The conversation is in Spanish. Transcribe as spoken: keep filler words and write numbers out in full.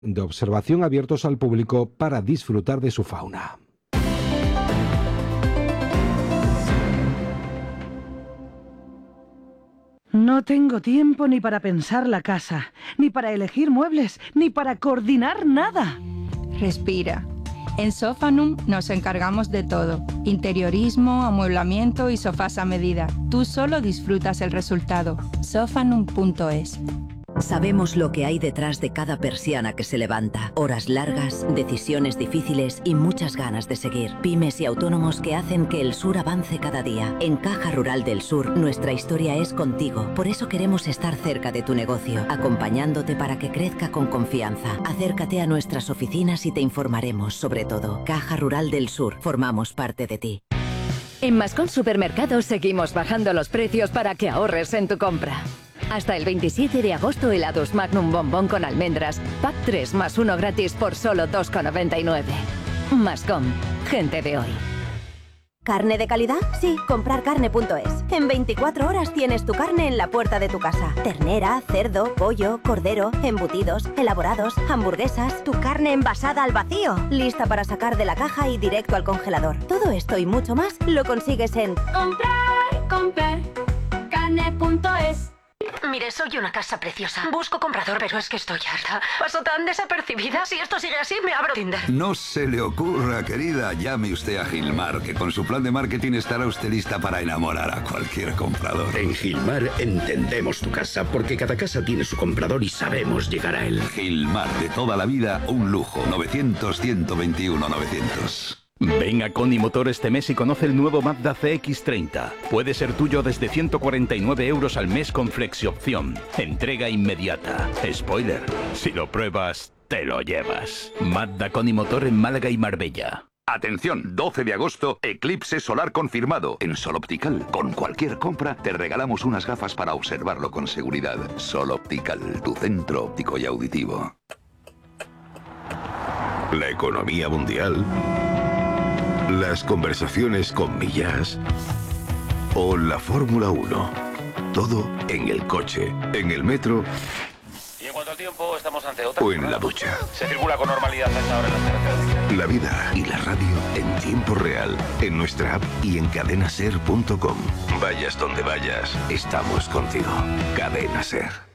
de observación abiertos al público para disfrutar de su fauna. No tengo tiempo ni para pensar la casa, ni para elegir muebles, ni para coordinar nada. Respira. En Sofanum nos encargamos de todo. Interiorismo, amueblamiento y sofás a medida. Tú solo disfrutas el resultado. sofanum punto es. Sabemos lo que hay detrás de cada persiana que se levanta. Horas largas, decisiones difíciles y muchas ganas de seguir. Pymes y autónomos que hacen que el sur avance cada día. En Caja Rural del Sur, nuestra historia es contigo. Por eso queremos estar cerca de tu negocio, acompañándote para que crezca con confianza. Acércate a nuestras oficinas y te informaremos sobre todo. Caja Rural del Sur, formamos parte de ti. En Mascón Supermercados seguimos bajando los precios para que ahorres en tu compra. Hasta el veintisiete de agosto, helados Magnum Bombón con almendras, pack tres más uno gratis por solo dos con noventa y nueve. Mascom, gente de hoy. ¿Carne de calidad? Sí, comprar carne punto es. En veinticuatro horas tienes tu carne en la puerta de tu casa. Ternera, cerdo, pollo, cordero, embutidos, elaborados, hamburguesas. Tu carne envasada al vacío, lista para sacar de la caja y directo al congelador. Todo esto y mucho más lo consigues en Comprar, comprar, carne punto es. Mire, soy una casa preciosa. Busco comprador, pero es que estoy harta. Paso tan desapercibida. Si esto sigue así, me abro Tinder. No se le ocurra, querida. Llame usted a Gilmar, que con su plan de marketing estará usted lista para enamorar a cualquier comprador. En Gilmar entendemos tu casa, porque cada casa tiene su comprador y sabemos llegar a él. Gilmar, de toda la vida, un lujo. novecientos, ciento veintiuno, novecientos. Ven a Coni Motor este mes y conoce el nuevo Mazda C X treinta. Puede ser tuyo desde ciento cuarenta y nueve euros al mes con flexiopción. Entrega inmediata. Spoiler, si lo pruebas, te lo llevas. Mazda Coni Motor en Málaga y Marbella. Atención, doce de agosto, eclipse solar confirmado. En Sol Optical, con cualquier compra, te regalamos unas gafas para observarlo con seguridad. Sol Optical, tu centro óptico y auditivo. La economía mundial, las conversaciones con Millás o la Fórmula uno. Todo en el coche, en el metro. Y en cuanto al tiempo, estamos ante otra. O en la ducha. Se circula con normalidad a esta hora en las carreteras. La vida y la radio en tiempo real, en nuestra app y en cadena ser punto com. Vayas donde vayas, estamos contigo. Cadena Ser.